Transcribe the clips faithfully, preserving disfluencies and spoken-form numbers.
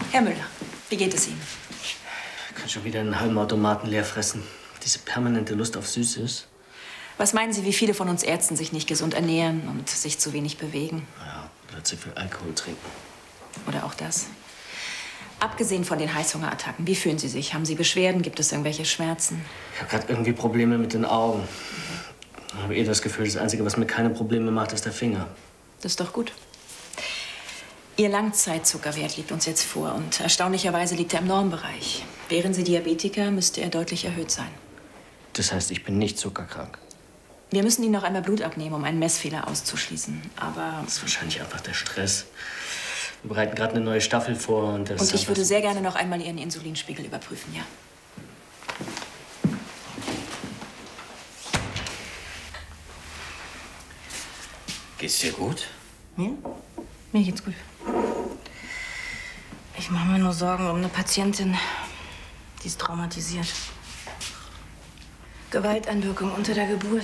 Herr Müller, wie geht es Ihnen? Ich kann schon wieder einen halben Automaten leer fressen. Diese permanente Lust auf Süßes. Was meinen Sie, wie viele von uns Ärzten sich nicht gesund ernähren und sich zu wenig bewegen? Ja, oder zu viel Alkohol trinken. Oder auch das. Abgesehen von den Heißhungerattacken, wie fühlen Sie sich? Haben Sie Beschwerden? Gibt es irgendwelche Schmerzen? Ich habe gerade irgendwie Probleme mit den Augen. Ich habe eh das Gefühl, das Einzige, was mir keine Probleme macht, ist der Finger. Das ist doch gut. Ihr Langzeitzuckerwert liegt uns jetzt vor und erstaunlicherweise liegt er im Normbereich. Wären Sie Diabetiker, müsste er deutlich erhöht sein. Das heißt, ich bin nicht zuckerkrank? Wir müssen Ihnen noch einmal Blut abnehmen, um einen Messfehler auszuschließen. Aber... Das ist wahrscheinlich einfach der Stress. Wir bereiten gerade eine neue Staffel vor und das... Und ich würde sehr gerne noch einmal Ihren Insulinspiegel überprüfen, ja. Geht's dir gut? Mir? Mir geht's gut. Ich mache mir nur Sorgen um eine Patientin, die ist traumatisiert. Gewalteinwirkung unter der Geburt.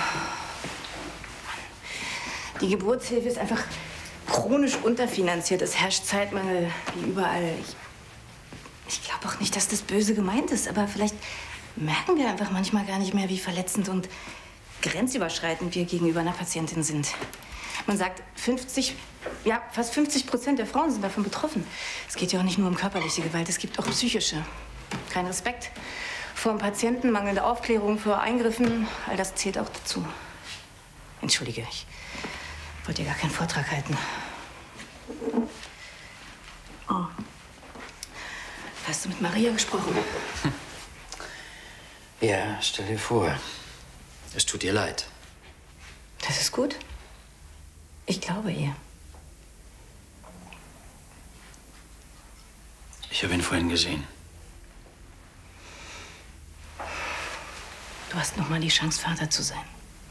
Die Geburtshilfe ist einfach chronisch unterfinanziert. Es herrscht Zeitmangel wie überall. Ich, ich glaube auch nicht, dass das böse gemeint ist, aber vielleicht merken wir einfach manchmal gar nicht mehr, wie verletzend und grenzüberschreitend wir gegenüber einer Patientin sind. Man sagt, fünfzig, ja, fast fünfzig Prozent der Frauen sind davon betroffen. Es geht ja auch nicht nur um körperliche Gewalt, es gibt auch psychische. Kein Respekt vor dem Patienten, mangelnde Aufklärung vor Eingriffen, all das zählt auch dazu. Entschuldige, ich wollte ja gar keinen Vortrag halten. Oh. Hast du mit Maria gesprochen? Ja, stell dir vor, es tut ihr leid. Das ist gut. Ich glaube ihr. Ich habe ihn vorhin gesehen. Du hast noch mal die Chance, Vater zu sein.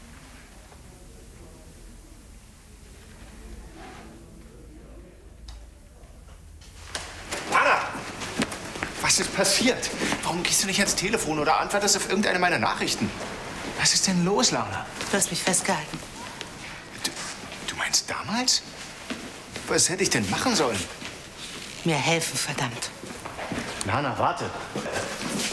Anna! Was ist passiert? Warum gehst du nicht ans Telefon oder antwortest auf irgendeine meiner Nachrichten? Was ist denn los, Lana? Du hast mich festgehalten. Du, du meinst damals? Was hätte ich denn machen sollen? Mir helfen, verdammt. Lana, warte.